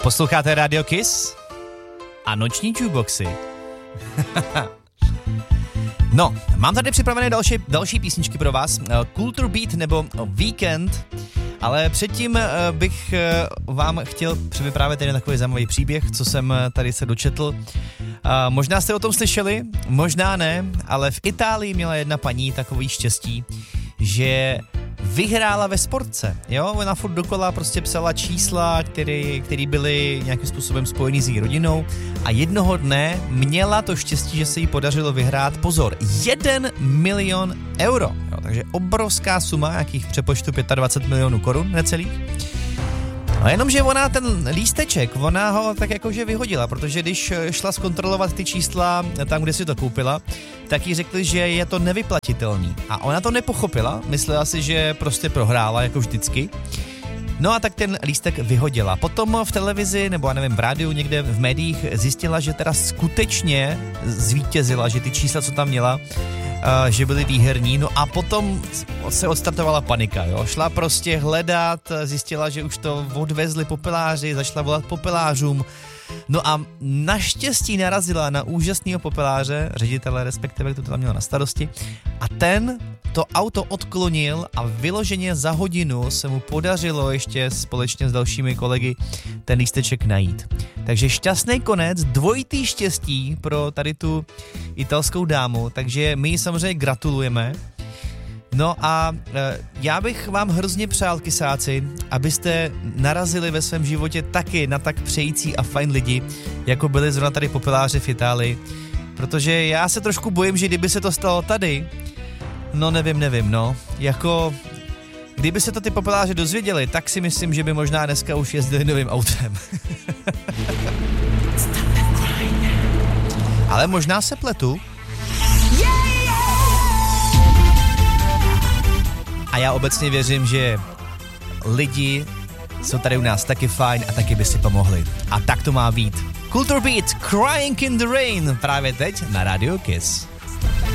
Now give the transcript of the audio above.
Posloucháte Radio Kiss a noční jukeboxy. No, mám tady připravené další písničky pro vás. Culture Beat nebo Weekend, ale předtím bych vám chtěl vyprávět jeden takový zajímavý příběh, co jsem tady se dočetl. Možná jste o tom slyšeli, možná ne, ale v Itálii měla jedna paní takový štěstí, že vyhrála ve sportce, jo, ona furt dokola prostě psala čísla, které byly nějakým způsobem spojený s její rodinou a jednoho dne měla to štěstí, že se jí podařilo vyhrát, pozor, 1 milion euro, jo, takže obrovská suma, jakých přepočtu 25 milionů korun necelých. A jenomže ona ten lísteček, ona ho tak jakože vyhodila, protože když šla zkontrolovat ty čísla tam, kde si to koupila, tak jí řekli, že je to nevyplatitelný. A ona to nepochopila, myslela si, že prostě prohrála, jako vždycky. No a tak ten lístek vyhodila. Potom v televizi, nebo já nevím, v rádiu někde v médiích zjistila, že teda skutečně zvítězila, že ty čísla, co tam měla, že byli výherní, no a potom se odstartovala panika, jo, šla prostě hledat, zjistila, že už to odvezli popeláři, začala volat popelářům, no a naštěstí narazila na úžasného popeláře, ředitele respektive, kdo to tam měl na starosti, a ten to auto odklonil a vyloženě za hodinu se mu podařilo ještě společně s dalšími kolegy ten lísteček najít. Takže šťastný konec, dvojitý štěstí pro tady tu italskou dámu, takže my ji samozřejmě gratulujeme. No a já bych vám hrozně přál, kysáci, abyste narazili ve svém životě taky na tak přející a fajn lidi, jako byli zrovna tady popeláři v Itálii, protože já se trošku bojím, že kdyby se to stalo tady, no nevím, jako kdyby se to ty popeláři dozvěděli, tak si myslím, že by možná dneska už jezdili novým autem. Ale možná se pletu. A já obecně věřím, že lidi jsou tady u nás taky fajn a taky by si pomohli. A tak to má být. Culture Beat, Crying in the Rain, právě teď na Radio Kiss.